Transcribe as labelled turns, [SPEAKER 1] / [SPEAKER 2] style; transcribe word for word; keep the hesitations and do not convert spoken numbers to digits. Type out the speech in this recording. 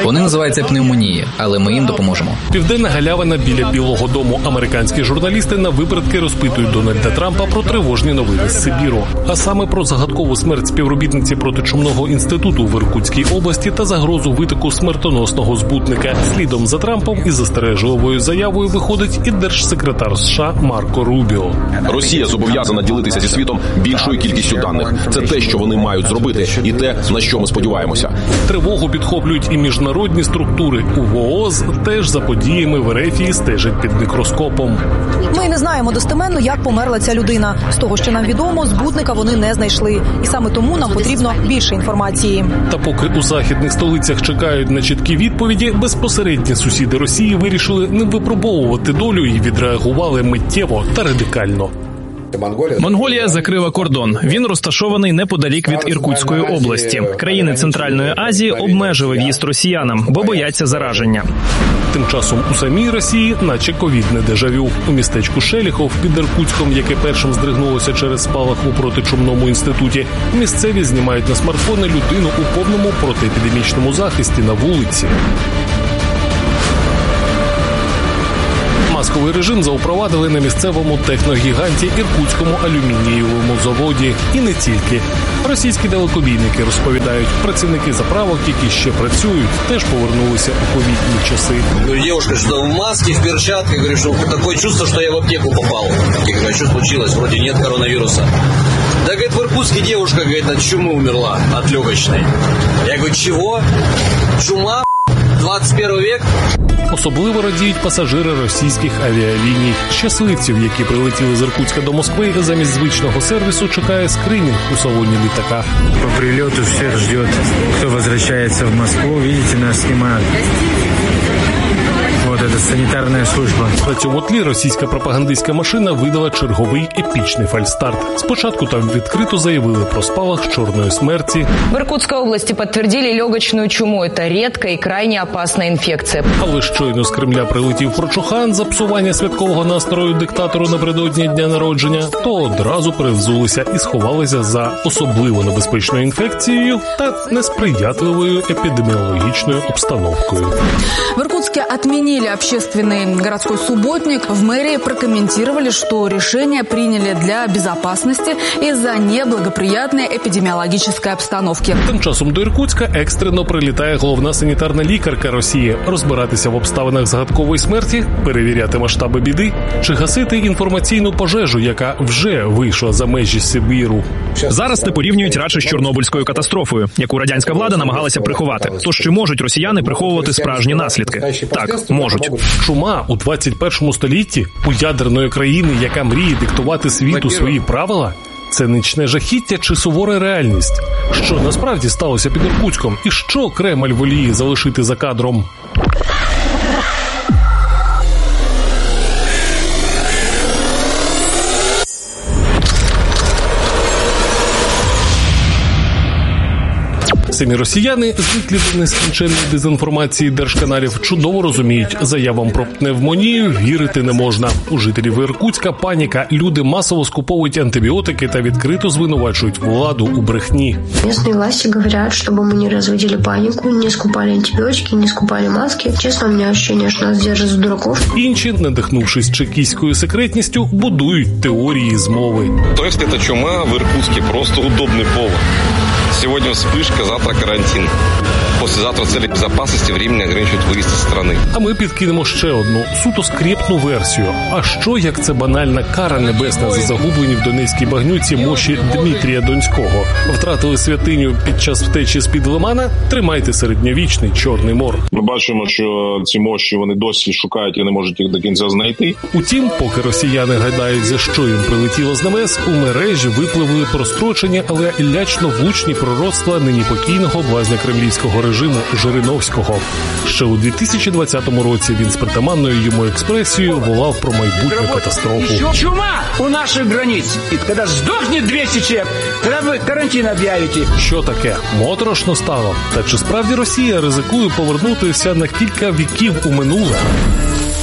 [SPEAKER 1] Вони називаються пневмонії, але ми їм допоможемо.
[SPEAKER 2] Південна галявина біля Білого дому. Американські журналісти на випередки розпитують Дональда Трампа про тривожні новини з Сибіру. А саме про загадкову смерть співробітниці протичумного інституту в Іркутській області та загрозу витоку смертоносного збутника. Слідом за Трампом із застережливою заявою виходить і держсекретар США Марко Рубіо.
[SPEAKER 3] Росія зобов'язана ділитися зі світом більшою кількістю даних. Це те, що вони мають зробити, і те, на що ми сподіваємося.
[SPEAKER 2] Тривогу підхоплюють і міжнародні структури. У ВООЗ теж за подіями в Ерефії стежать під мікроскопом.
[SPEAKER 4] Ми не знаємо достеменно, як померла ця людина. З того, що нам відомо, збутника вони не знайшли. І саме тому нам потрібно більше інформації.
[SPEAKER 2] Та поки у західних столицях чекають на чіткі відповіді, безпосередні сусіди Росії вирішили не випробовувати долю і відреагували миттєво та радикально.
[SPEAKER 5] Монголія закрила кордон. Він розташований неподалік від Іркутської області. Країни Центральної Азії обмежили в'їзд росіянам, бо бояться зараження.
[SPEAKER 2] Тим часом у самій Росії наче ковідне дежавю. У містечку Шеліхов під Іркутськом, яке першим здригнулося через спалах у протичумному інституті, місцеві знімають на смартфони людину у повному протиепідемічному захисті на вулиці. Масковий режим заупровадили на місцевому техногіганті Іркутському алюмінієвому заводі. І не тільки. Російські далекобійники розповідають, працівники заправок, які ще працюють, теж повернулися у ковідні часи.
[SPEAKER 6] Дівчинка, що в масці, в перчатках, говорю, що таке чувство, що я в аптеку попав. Я говорю, що случилось? Вроде нет коронавируса. Да, говорит, в Иркутске девушка, говорит, от чумы умерла, от легочной. Я говорю, чего? Чума? двадцять перший век?
[SPEAKER 2] Особливо радіють пасажири російських авіаліній. Щасливців, які прилетіли з Іркутська до Москви, замість звичного сервісу чекає скринінг у салоні літака.
[SPEAKER 7] По прильоту всіх ждет, хто повертається в Москву. Бачите, нас знімають. Вот это санітарна служба.
[SPEAKER 2] На цьому тлі російська пропагандистська машина видала черговий епічний фальстарт. Спочатку там відкрито заявили про спалах чорної смерті.
[SPEAKER 8] В Иркутской области подтвердили легочную чуму. Это редкая и крайне опасная инфекция.
[SPEAKER 2] Але щойно з Кремля прилетів прочухан за псування святкового настрою диктатору напередодні дня народження, то одразу перевзулися і сховалися за особливо небезпечною інфекцією та несприятливою епідеміологічною обстановкою.
[SPEAKER 9] В Иркутске отменили общественный городской субботник. В мэрии прокомментировали, что решение приняли для безопасности из-за неблагоприятной эпидемиологической обстановки.
[SPEAKER 2] Тим часом до Іркутська екстрено прилітає головна санітарна лікарка Росії. Розбиратися в обставинах загадкової смерті, перевіряти масштаби біди чи гасити інформаційну пожежу, яка вже вийшла за межі Сибіру.
[SPEAKER 5] Зараз це порівнюють радше з Чорнобильською катастрофою, яку радянська влада намагалася приховати. Тож чи можуть росіяни приховувати справжні наслідки? Так, можуть.
[SPEAKER 2] Чума у двадцять першому столітті? У ядерної країни, яка мріє диктувати світу свої правила? Це нічне жахіття чи сувора реальність? Що насправді сталося під Іркутськом? І що Кремль воліє залишити за кадром? Самі росіяни, звиклі до нескінченної дезінформації держканалів, чудово розуміють, заявам про пневмонію вірити не можна. У жителів Іркутська паніка. Люди масово скуповують антибіотики та відкрито звинувачують владу у брехні.
[SPEAKER 10] Місцеві власті говорять, щоб ми не розводили паніку, не скупали антибіотики, не скупали маски. Чесно, у мене відчуття, що нас держать за дураків.
[SPEAKER 2] Інші, надихнувшись чекістською секретністю, будують теорії змови.
[SPEAKER 11] То, якщо це чума в Іркутську, просто удобний повод. Сегодня вспышка, завтра карантин. Послезавтра цели безопасности временно ограничивают выезд из страны.
[SPEAKER 2] А ми підкинемо ще одну суто скрєпну версію. А що, як це банальна кара небесна за загублені в Донецькій багнюці мощі Дмитрія Донського? Втратили святиню під час втечі з-під Лимана? Тримайте середньовічний Чорний мор.
[SPEAKER 12] Ми бачимо, що ці мощі вони досі шукають і не можуть їх до кінця знайти.
[SPEAKER 2] Утім, поки росіяни гадають, за що їм прилетіло з небес, у мережі випливли прострочені, але лячно влучні пророцтва нині покійного блазня кремлівського режиму Жириновського. Ще у дві тисячі двадцятому році він з притаманною йому експресією волав про майбутню катастрофу.
[SPEAKER 13] Чума у наших границь. І коли здохне двісті чоловік, тоді ви карантин об'явите.
[SPEAKER 2] Що таке? Моторошно стало. Та чи справді Росія ризикує повернутися на кілька віків у минуле?